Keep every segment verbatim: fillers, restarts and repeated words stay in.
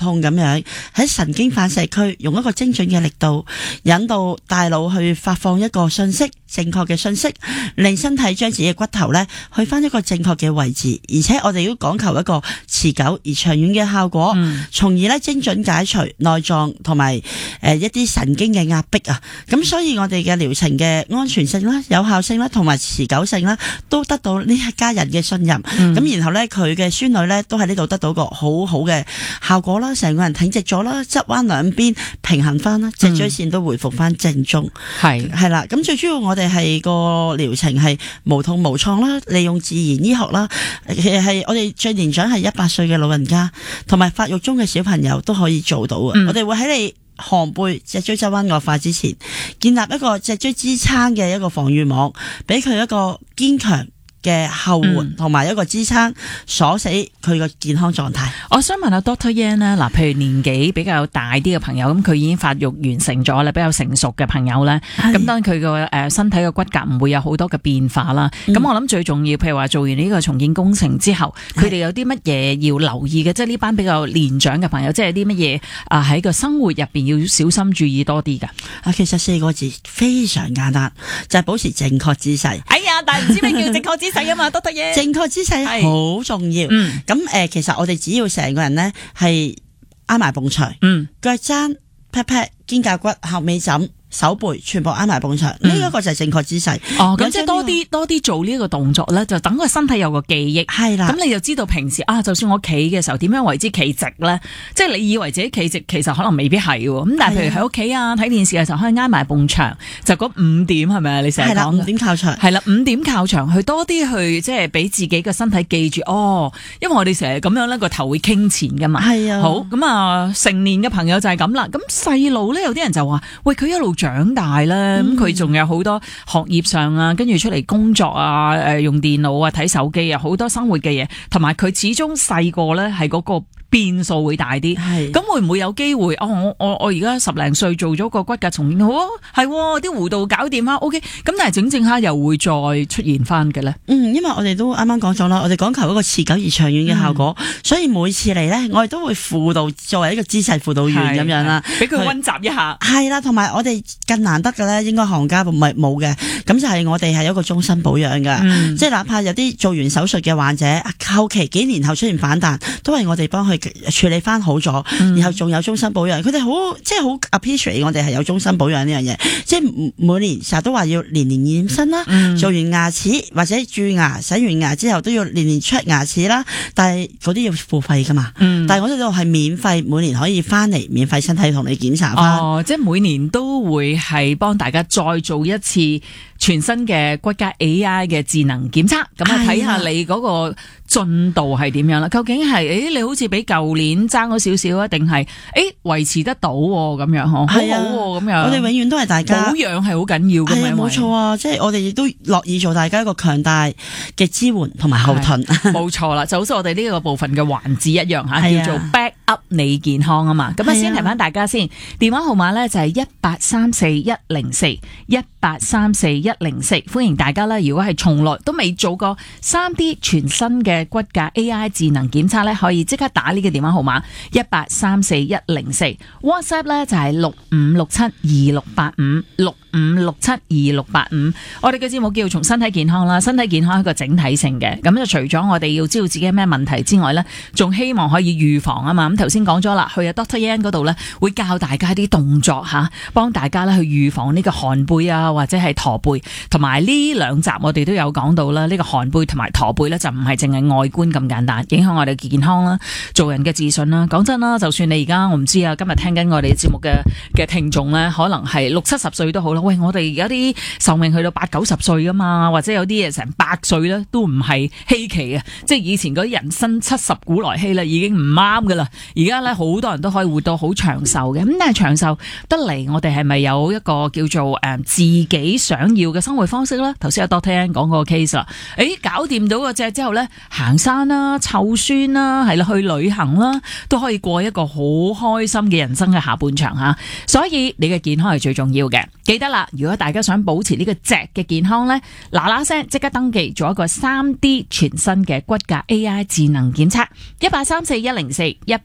痛咁樣喺神經反射區用一個精準嘅力度引導大腦去發放一個信息，正確嘅信息，令身體將自己嘅骨頭咧去翻一個正確嘅位置，而且我哋都講求一個持久而長遠嘅效果，嗯、從而咧精準解除內臟同埋誒一啲神經嘅壓迫啊！咁所以我哋嘅療程嘅安全性啦、有效性啦同埋持久性啦，都得到呢一家人嘅信任。咁、嗯、然後咧佢嘅孫女咧都喺呢度得到個好好嘅效果啦，成個人挺直咗啦，側彎兩邊平衡翻啦，脊椎線都回復翻正中。係係啦，咁最主要我哋係個療程係無痛無創啦，利用自然醫學啦，其實係我哋最年長係一百歲嘅老人家，同埋發育中嘅小朋友都可以做到嘅。嗯、我哋會喺你寒背脊椎側彎惡化之前，建立一個脊椎支撐嘅一個防禦網，俾佢一個堅強嘅後援同埋一個支撐，鎖死佢個健康狀態。 我想問下 Doctor Yan 咧，嗱，譬如年紀比較大啲嘅朋友，咁佢已經發育完成咗啦，比較成熟嘅朋友咧，咁當然佢個誒身體嘅骨骼唔會有好多嘅變化啦。咁、嗯、我諗最重要，譬如話做完呢個重建工程之後，佢哋有啲乜嘢要留意嘅？即係呢班比較年長嘅朋友，即係啲乜嘢啊喺個生活入邊要小心注意多啲噶？ 啊，其實四個字非常簡單，就係、是、保持正確姿勢。 哎呀，但係唔知咩叫正確姿勢啊嘛，都得嘢。 正確姿勢好重要。嗯，咁誒、呃，其實我哋只要成個人咧係挨埋埲牆，嗯，腳踭、pat pat、肩胛骨、後尾枕、手背全部挨埋埲牆，呢一個就係正確姿勢。 哦，咁即係多啲多啲做呢一個動作咧，就等個身體有個記憶。係啦，咁你就知道平時啊，就算我企嘅時候點樣為之企直咧，即係你以為自己企直，其實可能未必係喎。咁但係譬如喺屋企啊睇電視嘅時候，可以挨埋埲牆，就嗰五點係咪啊？你成日講五點靠牆， 係啦，五點靠牆，去多啲去即係俾自己嘅身體記住哦。因為我哋成日咁樣咧，個頭會傾前噶嘛。係啊，好咁啊，成年嘅朋友就係咁啦。咁細路咧，有啲人就話：喂，佢一路長大啦，咁佢仲有好多學業上啊，跟住出嚟工作啊，誒用電腦啊，睇手機啊，好多生活嘅嘢，同埋佢始終細個咧係嗰個變數會大啲，咁會唔會有機會？哦，我我我而家十零歲做咗個骨骼重建，好啊，係啲弧度搞掂啊 ，OK， 咁但係整整下又會再出現翻嘅咧？ 嗯，因為我哋都啱啱講咗啦，我哋講求一個持久而長遠嘅效果，嗯、所以每次嚟咧，我哋都會輔導作為一個姿勢輔導員咁樣啦， 俾佢溫習一下。 係啦，同埋我哋更難得嘅咧，應該行家唔係冇嘅，咁就係我哋係一個終身保養嘅，嗯、即係哪怕有啲做完手術嘅患者，後期幾年後出現反彈，都係我哋幫佢處理翻好咗，嗯、然後仲有終身保養。佢哋好即係好 appreciate 我哋係有終身保養呢樣嘢，即係每年成日都話要年年驗身啦，嗯、做完牙齒或者蛀牙洗完牙之後都要年年出牙齒啦，但係嗰啲要付費噶嘛，嗯、但係我哋度係免費，每年可以翻嚟免費身體同你檢查翻。 哦，即係每年都會係幫大家再做一次全新嘅骨骼 A I 嘅智能檢測，咁啊睇下你嗰個進度係點樣啦？究竟係誒你好似比舊年爭咗少少啊，定係誒維持得到咁樣嗬？係啊，好好咁樣。 我哋永遠都係大家保養係好緊要嘅，係啊， 冇錯啊！即係我哋亦都樂意做大家一個強大嘅支援同埋後盾。 冇錯啦，就好似我哋呢個部分嘅環節一樣吓，叫做 back up 你健康啊嘛。咁啊，先提翻大家先，電話號碼咧就係一八三四一零四一八三四一零四，歡迎大家啦！如果係從來都未做過三 D 全新嘅骨骼 A I 智能檢測咧，可以即刻打呢個電話號碼一八三四一零四 ，WhatsApp 咧就係六五六七二六八五六五六七二六八五。我哋嘅節目叫從身體健康啦，身體健康係一個整體性嘅，咁就除咗我哋要知道自己有咩問題之外咧，仲希望可以預防啊嘛。咁頭先講咗啦，去啊 Doctor Yan 嗰度咧，會教大家啲動作吓，幫大家咧去預防呢個寒背啊，或者係駝背。同埋呢兩集我哋都有講到啦，呢、這個寒背同埋駝背咧就唔係淨係外觀咁簡單，影響我哋嘅健康啦，做人嘅自信啦。講真啦，就算你而家我唔知啊，今日聽緊我哋節目嘅嘅聽眾咧，可能係六七十歲都好啦。喂，我哋而家啲壽命去到八九十歲噶嘛，或者有啲嘢成百歲咧，都唔係稀奇嘅。即係以前嗰啲人生七十古來稀啦，已經唔啱噶啦。而家咧好多人都可以活到好長壽嘅，咁但係長壽得嚟，我哋係咪有一個叫做誒、呃、自己想要嘅生活方式啦？頭先阿 Doctor Yan 講個 case 啦，誒，搞掂到個隻之後咧，行山啦、湊孫啦，係啦，去旅行啦，都可以過一個好開心嘅人生嘅下半場吓。所以你嘅健康係最重要嘅，記得啦。如果大家想保持呢個脊嘅健康咧，嗱嗱聲即刻登記做一個三 D 全新嘅骨骼 A I 智能檢測，一八三四一零四一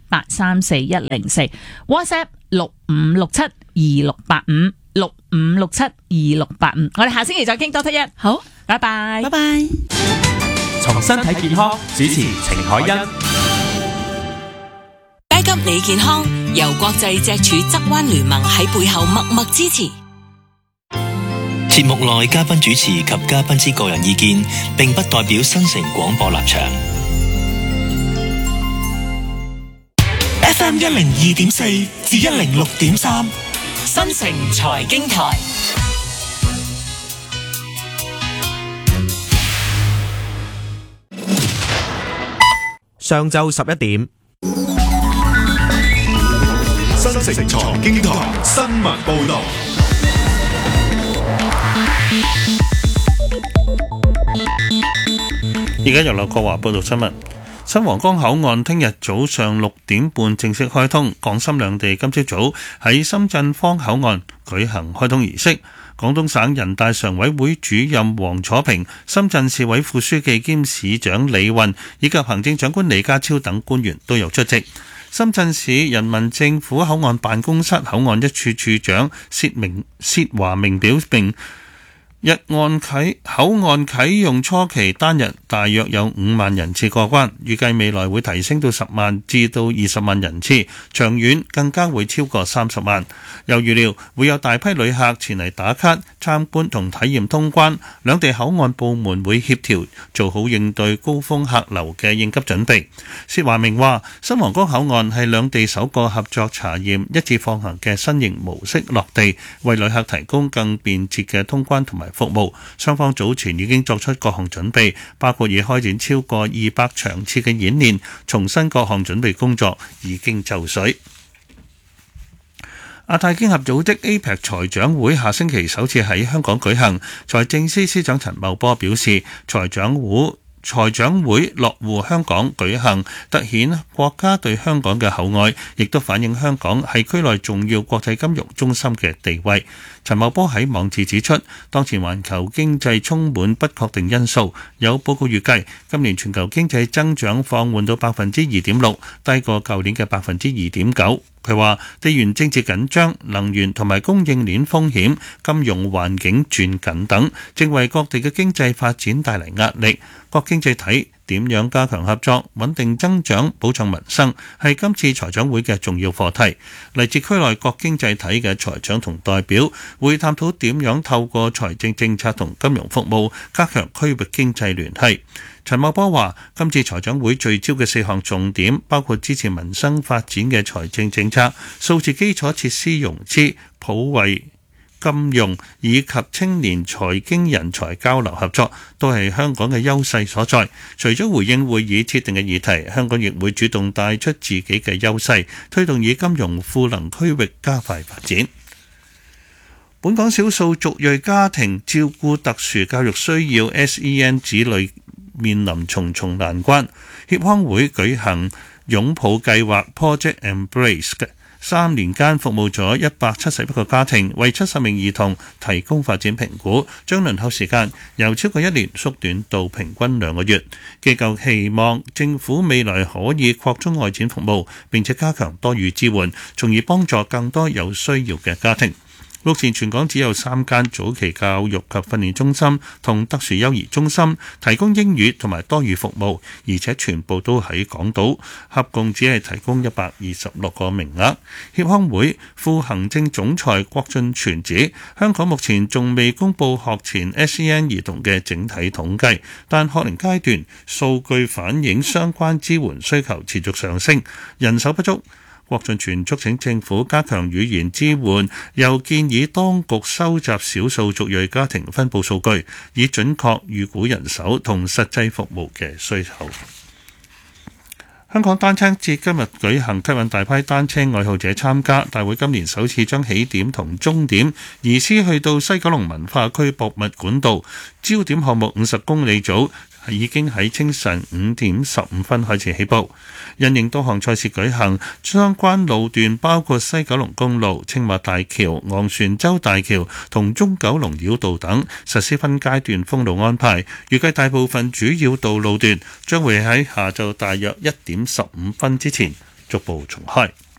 八三四一零四 ，WhatsApp 六五六七二六八五六五六七二六八五。我哋下星期再傾多得一。 好， 拜拜， 拜拜。 從身體健康，主持程海欣。 Back up 你健康，由國際脊柱側彎聯盟喺背後默默支持。 節目內嘉賓主持及嘉賓之個人意見，並不代表新城廣播立場。F M 一零二點四至一零六點三， 新城財經台。 上晝十一點， 新城財經台新聞報道。 而家由劉國華報道新聞。新皇崗口岸聽日早上六點半正式開通，港深兩地今朝早喺深圳方口岸舉行開通儀式。廣東省人大常委會主任黃楚平、深圳市委副書記兼市長李運以及行政長官李家超等官員都有出席。深圳市人民政府口岸辦公室口岸一處處長薛明薛華明表明，日岸啟口岸啟用初期單日大約有五萬人次過關，預計未來會提升到十萬至到二十萬人次，長遠更加會超過三十萬。又預料會有大批旅客前嚟打卡、參觀同體驗通關，兩地口岸部門會協調做好應對高峰客流嘅應急準備。薛華明話：新皇崗口岸係兩地首個合作查驗一致放行嘅新型模式落地，為旅客提供更便捷嘅通關同埋服務。雙方早前已經作出各項準備，包括已開展超過二百場次嘅演練，重申各項準備工作已經就緒。亞太經合組織 A P E C 財長會下星期首次喺香港舉行，財政司司長陳茂波表示，財長會財長會落戶香港舉行，凸顯國家對香港嘅厚愛，亦都反映香港係區內重要國際金融中心嘅地位。陳茂波喺網誌指出，當前環球經濟充滿不確定因素，有報告預計今年全球經濟增長放緩到百分之二點六，低過舊年嘅百分之二點九。佢話地緣政治緊張、能源同埋供應鏈風險、金融環境轉緊等，正為各地嘅經濟發展帶嚟壓力。各經濟體點樣加強合作、穩定增長、保障民生，係今次財長會嘅重要課題。嚟自區內各經濟體嘅財長同代表會探討點樣透過財政政策同金融服務加強區域經濟聯繫。陳茂波話：今次財長會聚焦嘅四項重點包括支持民生發展嘅財政政策、數字基礎設施融資、普惠金融以及青年財經人才交流合作，都係香港嘅優勢所在。除咗回應會議設定嘅議題，香港亦會主動帶出自己嘅優勢，推動以金融賦能區域加快發展。本港少數族裔家庭照顧特殊教育需要 S E N 子女面臨重重難關，協康會舉行擁抱計劃 Project Embrace 嘅三年間服務咗一百七十一個家庭，為七十名兒童提供發展評估，將輪候時間由超過一年縮短到平均兩個月。機構希望政府未來可以擴充外展服務，並且加強多語支援，從而幫助更多有需要嘅家庭。目前全港只有三間早期教育及訓練中心同特殊幼兒中心提供英語同埋多語服務，而且全部都喺港島，合共只係提供一百二十六個名額。協康會副行政總裁郭俊全指，香港目前仲未公布學前 S E N 兒童嘅整體統計，但學齡階段數據反映相關支援需求持續上升，人手不足。郭俊全促請政府加強語言支援，又建議當局收集少數族裔家庭分佈數據，以準確預估人手同實際服務嘅需求。香港單車節今日舉行，吸引大批單車愛好者參加。大會今年首次將起點同終點移師去到西九龍文化區博物館道，焦點項目五十公里組已經喺清晨五點十五分開始起步。因應多項賽事舉行，相關路段包括西九龍公路、青馬大橋、昂船洲大橋同中九龍繞道等，實施分階段封路安排。預計大部分主要道路段將會喺下晝大約一點十五分之前逐步重開。